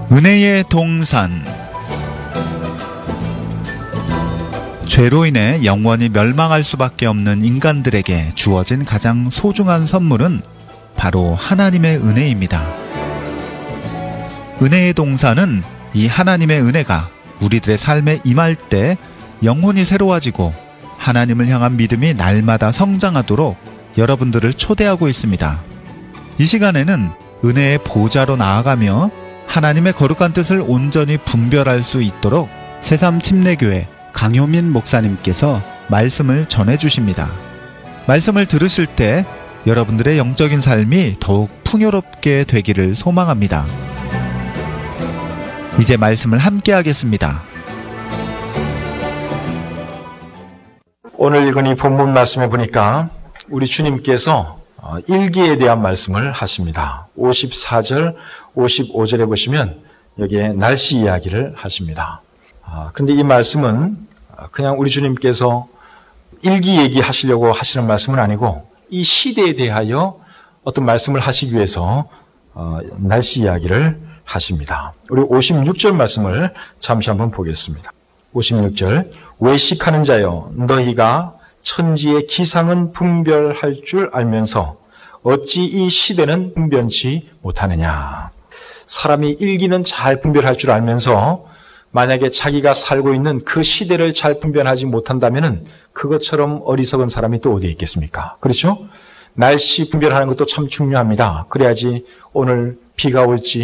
은혜의 동산. 죄로 인해 영원히 멸망할 수밖에 없는 인간들에게 주어진 가장 소중한 선물은 바로 하나님의 은혜입니다. 은혜의 동산은 이 하나님의 은혜가 우리들의 삶에 임할 때 영혼이 새로워지고 하나님을 향한 믿음이 날마다 성장하도록 여러분들을 초대하고 있습니다. 이 시간에는 은혜의 보좌로 나아가며 하나님의 거룩한 뜻을 온전히 분별할 수 있도록 새삼침례교회 강효민 목사님께서 말씀을 전해주십니다. 말씀을 들으실 때 여러분들의 영적인 삶이 더욱 풍요롭게 되기를 소망합니다. 이제 말씀을 함께 하겠습니다. 오늘 읽은 이 본문 말씀에 보니까 우리 주님께서 일기에 대한 말씀을 하십니다. 54절, 55절에 보시면 여기에 날씨 이야기를 하십니다. 그런데 이 말씀은 그냥 우리 주님께서 일기 얘기하시려고 하시는 말씀은 아니고 이 시대에 대하여 어떤 말씀을 하시기 위해서 날씨 이야기를 하십니다. 우리 56절 말씀을 잠시 한번 보겠습니다. 56절, 외식하는 자여 너희가 천지의 기상은 분별할 줄 알면서 어찌 이 시대는 분변치 못하느냐. 사람이 일기는 잘 분별할 줄 알면서 만약에 자기가 살고 있는 그 시대를 잘 분별하지 못한다면 그것처럼 어리석은 사람이 또 어디에 있겠습니까? 그렇죠? 날씨 분별하는 것도 참 중요합니다. 그래야지 오늘 비가 올지